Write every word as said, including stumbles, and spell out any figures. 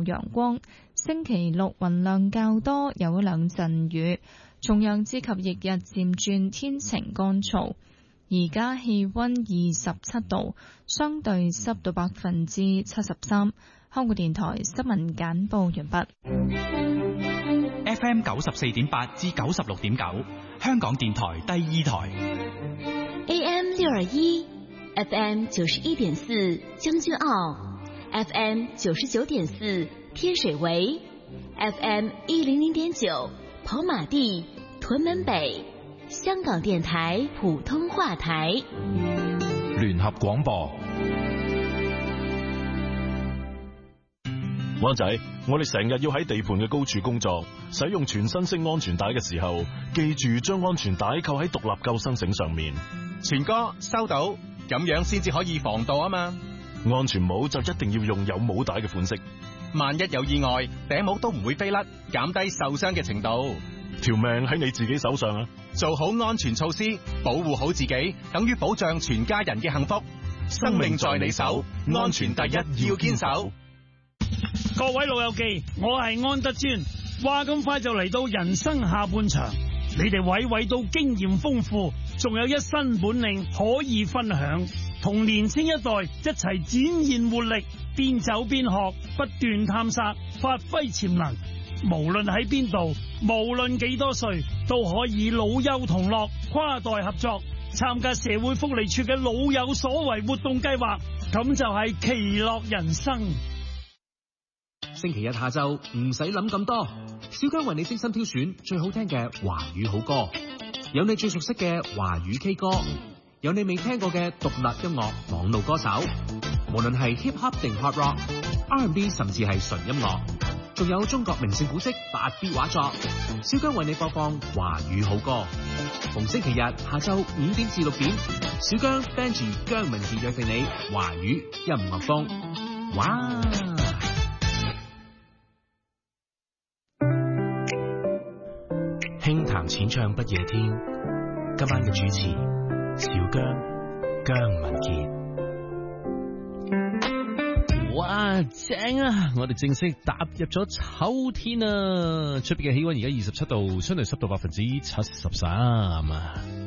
有陽光。星期六雲量較多，有一兩陣雨。重陽節及翌日漸轉天晴乾燥。而家氣溫二十七度，相對濕度百分之七十三。香港電台新聞簡報完畢。 F M 九十四點八至九十六點九，香港電台第二台。 A M 六二一，F M 九十一點四將軍澳 ，F M 九十九點四天水圍 ，F M 一零零點九跑馬地屯門北。香港電台普通話台聯合廣播。灣仔，我哋成日要喺地盤嘅高處工作，使用全身式安全帶嘅時候，記住將安全帶扣喺獨立救生繩上面。 全哥收到，咁樣先至可以防盜啊嘛。 安全帽就一定要用有帽帶嘅款式， 萬一有意外，頂帽都唔會飛甩，減低受傷嘅程度。 條命喺你自己手上啊！ 做好安全措施，保護好自己，等於保障全家人嘅幸福。生命在你手，安全第一，要堅守。 各位老友記，我係安德尊。話咁快就嚟到人生下半場，你哋位位都經驗豐富，仲有一身本領可以分享，同年輕一代一齊展現活力，邊走邊學，不斷探索，發揮潛能。無論喺邊度，無論幾多歲，都可以老幼同樂，跨代合作，參加社會福利處嘅老有所為活動計劃，咁就係其樂人生。 星期日下晝唔使諗咁多，小姜為你精心挑選最好聽嘅華語好歌，有你最熟悉嘅華語 K 歌，有你未聽過嘅獨立音樂網路歌手，無論係 hip hop 定 hard rock、R and B 甚至係純音樂，仲有中國名勝古蹟八 B 畫作，小姜為你播放華語好歌。逢星期日下晝五點至六點，小姜 Benji 姜文傑約定你華語音樂風。哇！輕談淺唱不夜天，今晚嘅主持小姜姜文傑。 哇，正啊！我哋正式踏入咗秋天啊！出邊嘅氣溫而家二十七度，相對濕度百分之七十三啊！